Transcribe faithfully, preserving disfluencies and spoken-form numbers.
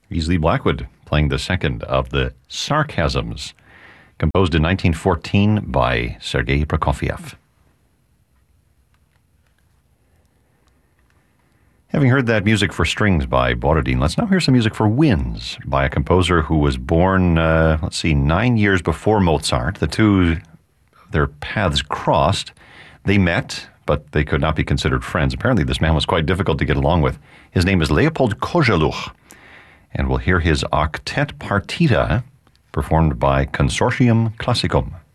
Easley Blackwood playing the second of the Sarcasms, composed in nineteen fourteen by Sergei Prokofiev. Having heard that music for strings by Borodin, let's now hear some music for winds by a composer who was born, uh, let's see, nine years before Mozart. The two, their paths crossed. They met, but they could not be considered friends. Apparently, this man was quite difficult to get along with. His name is Leopold Kozeluch, and we'll hear his Octet Partita performed by Consortium Classicum.